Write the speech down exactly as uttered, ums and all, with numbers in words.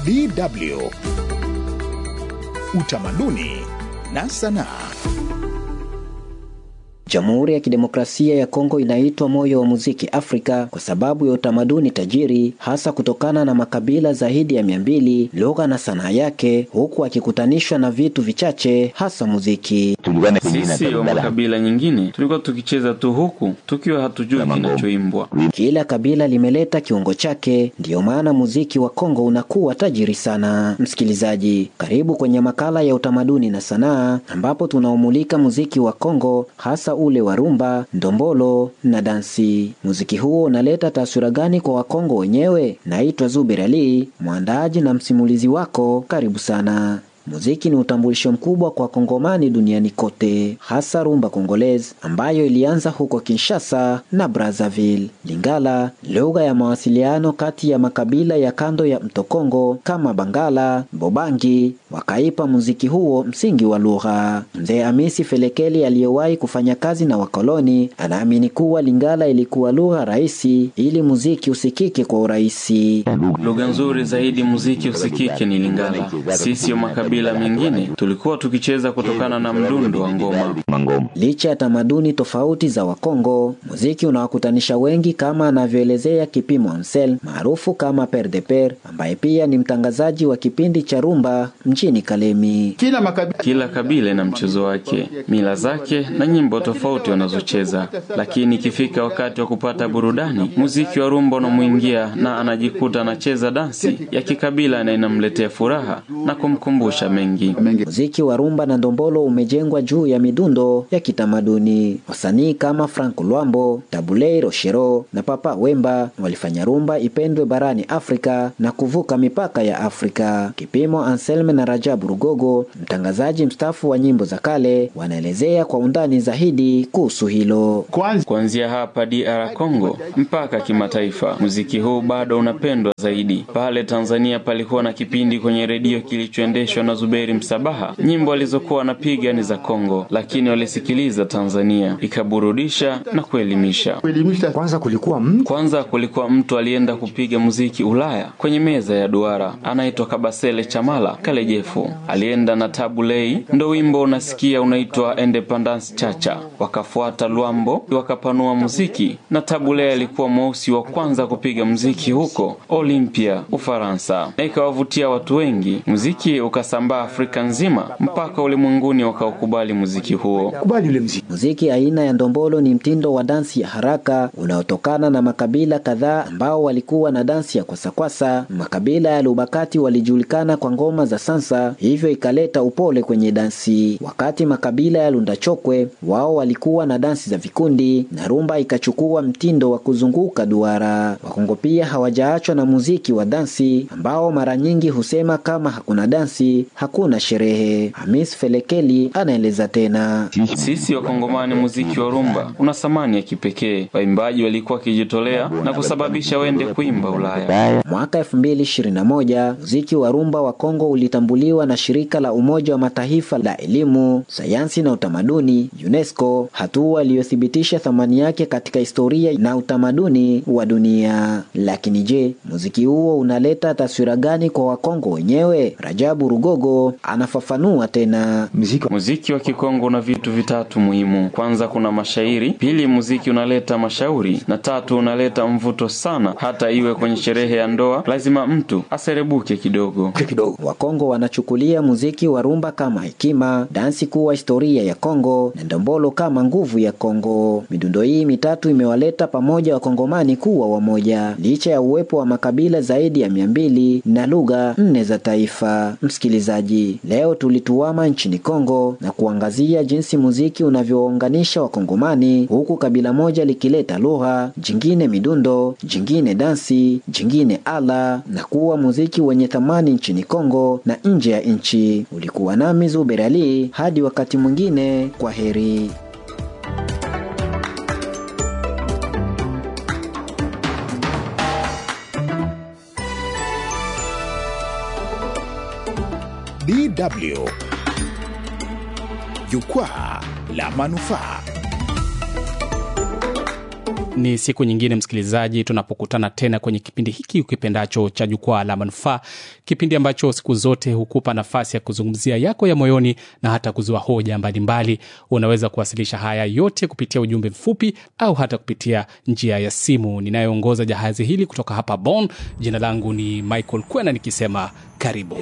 D W Utamaduni na sanaa. Jamhuri ya Kidemokrasia ya Kongo inaitwa moyo wa muziki Afrika kwa sababu ya utamaduni tajiri, hasa kutokana na makabila zaidi ya mia mbili, lugha na sanaa yake, huku akikutanishwa na vitu vichache hasa muziki. Sisi wa makabila nyingine tulikuwa tukicheza tu huku tukiwa hatujui kinachoimbwa. Kila kabila limeleta kiungo chake, ndio maana muziki wa Kongo unakuwa tajiri sana. Msikilizaji, karibu kwenye makala ya utamaduni na sanaa ambapo tunaumulika muziki wa Kongo, hasa ule wa rumba, ndombolo na dansi. Muziki huo unaleta taswira gani kwa Wakongo wenyewe? Naitwa Zuber Ali, mwandaaji na msimulizi wako. Karibu sana. Muziki ni utambulisho mkubwa kwa Kongomani duniani kote, hasa rumba Kongolese ambayo ilianza huko Kinshasa na Brazzaville. Lingala, lugha ya mawasiliano kati ya makabila ya kando ya mto Kongo kama Bangala, Bobangi, wakaipa muziki huo msingi wa lugha. Mzee Amisi Felekeli aliyewahi kufanya kazi na wakoloni anaamini kuwa Lingala ilikuwa lugha rahisi ili muziki usikike kwa urahisi. Lugha nzuri zaidi muziki usikike ni Lingala. Sisi wa makabila bila mengine tulikuwa tukicheza kutokana na mdundo wa ngoma. Licha ya tamaduni tofauti za Wakongo, muziki unawakutanisha wengi, kama anavyoelezea Kipimo Ansel, maarufu kama Père de Père, ambaye pia ni mtangazaji wa kipindi cha rumba mjini Kalemi. Kila makabila, kila kabila na mchezo wake, mila zake na nyimbo tofauti wanazocheza, lakini ikifika wakati wa kupata burudani, muziki wa rumba unamuingia na anajikuta anacheza dansi ya kikabila na inamletea furaha na kumkumbusha mengi. Muziki wa rumba na ndombolo umejengwa juu ya midundo ya kitamaduni. Wasanii kama Franco Luambo, Tabulei Rochero na Papa Wemba walifanya rumba ipendwe barani Afrika na kuvuka mipaka ya Afrika. Kipimo Anselme na Rajabu Rugogo, mtangazaji mstaafu wa nyimbo za kale, wanaelezea kwa undani zaidi kuhusu hilo. Kuanzia hapa D R Congo mpaka kimataifa, muziki huu bado unapendwa zaidi. Pale Tanzania palikuwa na kipindi kwenye redio kilichoendeshwa na Zuberi Msabaha. Nyimbo alizokuwa anapiga ni za Kongo, lakini walisikiliza Tanzania, ikaburudisha na kuelimisha. Kwanza kulikuwa mtu Kwanza kulikuwa mtu alienda kupiga muziki Ulaya kwenye meza ya duara, anaitwa Kabasele Chamala Kalejefu. Alienda na Tabulei, ndo wimbo unasikia unaitwa Independence Chacha. Wakafuata Luambo, wakapanua muziki, na Tabulei alikuwa mweusi wa kwanza kupiga muziki huko Olympia, Ufaransa. Na ikawavutia watu wengi. Muziki ukasambaa Afrika nzima mpaka ulimwenguni wakaukubali muziki huo. Kubali ule muziki. Muziki aina ya ndombolo ni mtindo wa dansi ya haraka unaotokana na makabila kadhaa ambao walikuwa na dansi ya kwasakwasa. Makabila ya Lubakati walijulikana kwa ngoma za sansa, hivyo ikaleta upole kwenye dansi. Wakati makabila ya Lundachokwe wao walikuwa na dansi za vikundi, na rumba ikachukua mtindo wa kuzunguka duara. Wakongo pia hawajaachwa na muziki wa dansi ambao mara nyingi husema kama hakuna dansi hakuna sherehe. Amis Felekeli anaeleza tena. Sisi Wakongomani, muziki wa rumba una thamani ya kipekee. Waimbaji walikuwa kijitolea na kusababisha wende kuimba Ulaya. Mwaka elfu mbili ishirini na moja, muziki wa rumba wa Kongo ulitambuliwa na shirika la Umoja wa Mataifa la elimu, sayansi na utamaduni UNESCO, hatua iliyothibitisha thamani yake katika historia na utamaduni wa dunia. Lakini je, muziki huo unaleta taswira gani kwa Wakongo wenyewe? Rajabu Rugogo anafafanua tena. Muziki, muziki wa Kikongo una vitu vitatu muhimu. Kwanza kuna mashairi, pili muziki unaleta mashauri, na tatu unaleta mvuto sana. Hata iwe kwenye sherehe ya ndoa, lazima mtu aserebuke kidogo. kidogo. Wakongo wanachukulia muziki wa rumba kama hekima, dansi kuwa historia ya Kongo, na ndombolo kama nguvu ya Kongo. Midundo hii mitatu imewaleta pamoja Wakongomani kuwa wamoja, licha ya uwepo wa makabila zaidi ya mia mbili na lugha nne za taifa. Msikilizaji, leo tulituama nchini Kongo na kuangazia jinsi muziki unavyounganisha Wakongomani, huku kabila moja likileta lugha, jingine midundo, jingine dansi, jingine ala, na kuwa muziki wenye thamani nchini Kongo na nje ya nchi. Ulikuwa nami Zuber Ali, hadi wakati mwingine, kwa heri. D W Jukwaa la Manufaa. Ni siku nyingine msikilizaji, tunapokutana tena kwenye kipindi hiki ukipendacho cha Jukwaa la Manufaa, kipindi ambacho siku zote hukupa nafasi ya kuzungumzia yako ya moyoni na hata kuzua hoja mbalimbali. Unaweza kuwasilisha haya yote kupitia ujumbe mfupi au hata kupitia njia ya simu. Ninayeongoza jahazi hili kutoka hapa Bonn, jina langu ni Michael Kwena, nikisema karibu.